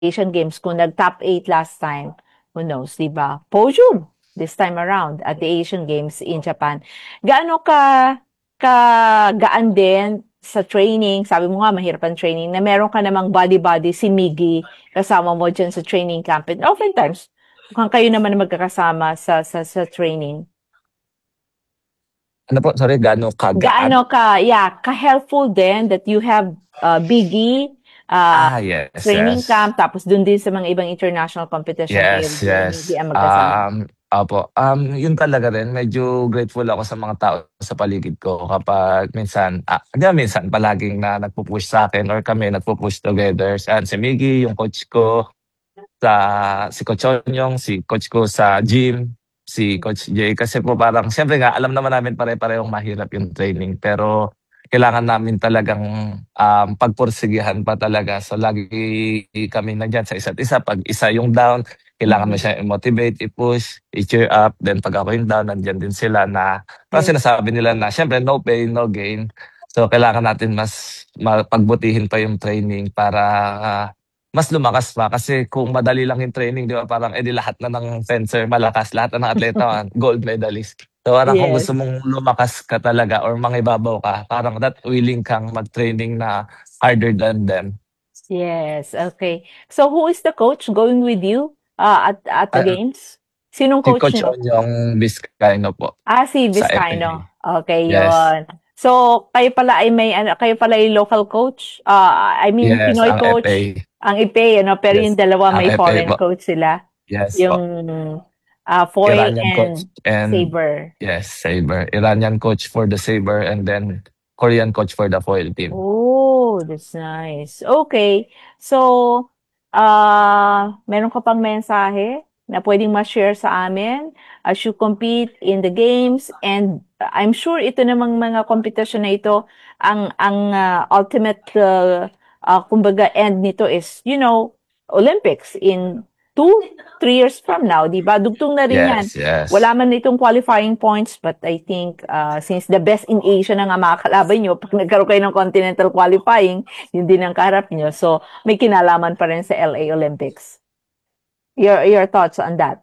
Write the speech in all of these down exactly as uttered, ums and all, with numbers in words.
Asian Games, kung nag-top eight last time, who knows, di ba? Podium this time around at the Asian Games in Japan. Gaano ka kagaan din sa training? Sabi mo nga, mahirap ang training, na meron ka namang body-body si Miggy kasama mo dyan sa training camp. And oftentimes, mukhang kayo naman na magkakasama sa, sa, sa training. Ano po, sorry, gaano kagaan? Gaano ka, yeah, ka-helpful din that you have uh, Biggie, uh, Ah, yes, training yes. camp, tapos dun din sa mga ibang international competition kayo Yes, din, yes. hindi ang magkasama. Um, opo. Um, yun talaga rin. Medyo grateful ako sa mga tao sa paligid ko kapag minsan, ah, hindi minsan, palaging na nagpo-push sa akin or kami nagpo-push together. Saan si Miggy, yung coach ko, sa si Coach Onyong, si coach ko sa gym, si Coach Jay. Kasi po parang, siyempre nga, alam naman namin pare-parehong mahirap yung training. Pero kailangan namin talagang um, pagpursigihan pa talaga. So lagi kami nandyan sa isa't isa. Pag isa yung down, kailangan mo Mhm. siya i-motivate, i-push, i-cheer up. Then pag ako yung down, nandyan din sila na, parang Yes. sinasabi nila na, siyempre no pain, no gain. So kailangan natin mas mapagbutihin pa yung training para ah, mas lumakas pa. Kasi kung madali lang yung training, di ba, parang edi lahat na ng fencer malakas, lahat na ng atleta gold medalist. So parang kung Yes. gusto mong lumakas ka talaga or mangibabaw ka, parang that willing kang mag-training na harder than them. Yes, okay. So who is the coach going with you uh, at at the Ah, games? Sinong si coach Coach niyo? Onyong Vizcaino po Ah, si sa F A. Vizcaino. Okay, Yes. yon. So, kayo pala ay may ano, kayo pala ay local coach? Ah, I mean, Yes, Pinoy ang coach, F A. ang I P A, ano, pero yung Yes, dalawa ang may F A foreign po. coach sila. Yes Yung po. ah, foil Iranian coach and and saber. yes, Saber. Iranian coach for the Saber and then Korean coach for the foil team. Oh, that's nice. Okay. So, ah, meron ka pang mensahe na pwedeng ma-share sa amin as you compete in the games, and I'm sure ito namang mga competition na ito, ang ang ah, ultimate uh, ah, kumbaga end nito is, you know, Olympics in two, three years from now, di ba? Dugtong na rin yan. Yes, yes. Wala man itong qualifying points, but I think uh, since the best in Asia na nga mga kalaban nyo, pag nagkaroon kayo ng continental qualifying, yun din ang kaharap nyo. So, may kinalaman pa rin sa L A Olympics. Your, your thoughts on that?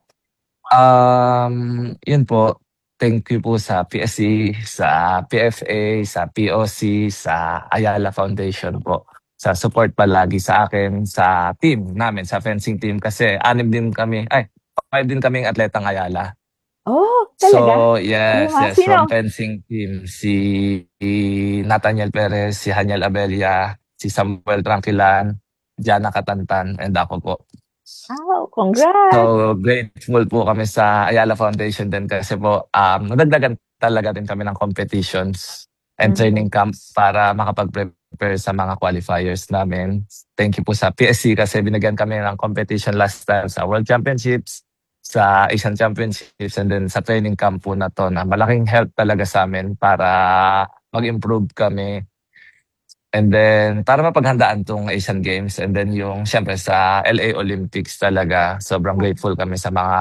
Um, yun po. Thank you po sa P S C, sa P F A, sa P O C, sa Ayala Foundation po. Sa support palagi sa akin, sa team namin, sa fencing team. Kasi anim din kami, ay, five din kaming atletang Ayala. Oh, talaga? So, Ano yes, mga yes, from sino? fencing team, si Nathaniel Perez, si Haniel Abella, si Samuel Tranquilan, Jana Katantan, and ako po. Oh, congrats! So, grateful po kami sa Ayala Foundation din kasi po, um, nadagdagan talaga din kami ng competitions and Mhm. training camp para makapag-prepare sa mga qualifiers namin. Thank you po sa P S C kasi binigyan kami ng competition last time sa World Championships, sa Asian Championships, and then sa training camp po na to na malaking help talaga sa amin para mag-improve kami. And then, para mapaghandaan tong Asian Games and then yung siyempre sa L A Olympics talaga, sobrang grateful kami sa mga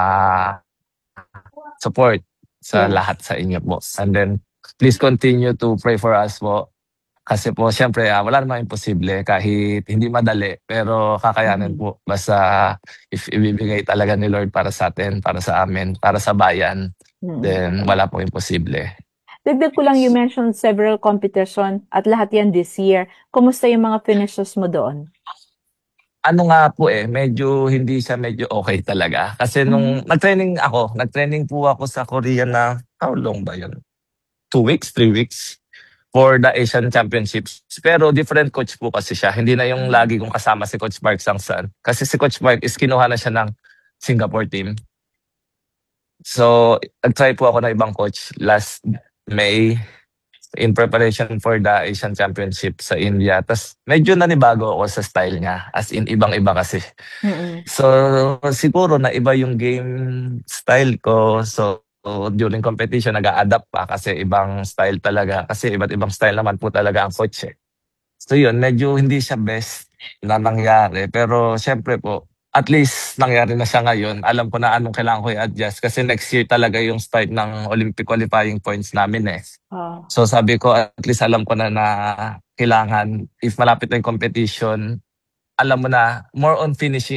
support sa Yes. lahat sa inyo po. And then, please continue to pray for us po. Kasi po, siyempre, ah, wala namang imposible kahit hindi madali, pero kakayanin Mhm. po. Basta if ibibigay talaga ni Lord para sa atin, para sa amin, para sa bayan, Mhm. then wala pong imposible. Dagdag ko lang, you mentioned several competition at lahat yan this year. Kumusta yung mga finishes mo doon? Ano nga po eh, medyo hindi siya medyo okay talaga. Kasi Mhm. nung nag-training ako, nag-training po ako sa Korea na, how long ba yun? Two weeks, three weeks for the Asian Championships. Pero different coach po kasi siya. Hindi na yung lagi kong kasama si Coach Mark Sangsan. Kasi si Coach Mark is kinuha na siya ng Singapore team. So, nag-try po ako ng ibang coach last May in preparation for the Asian Championship sa India. Tapos medyo nanibago ako sa style niya. As in, ibang-iba kasi. Mm. So, siguro na iba yung game style ko. So, during competition, nag-a-adapt pa kasi ibang style talaga. Kasi iba't ibang style naman po talaga ang coach eh. So yun, medyo hindi siya best na nangyari. Pero syempre po, at least nangyari na siya ngayon. Alam ko na anong kailangan ko i-adjust kasi next year talaga yung start ng Olympic qualifying points namin eh. Oh. So sabi ko, at least alam ko na na kailangan, if malapit na yung competition, alam mo na, more on finishing